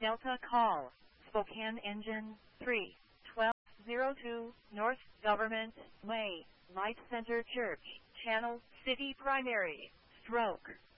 Delta call, Spokane Engine 3, 1202, North Government Way, Light Center Church, Channel City Primary, Stroke.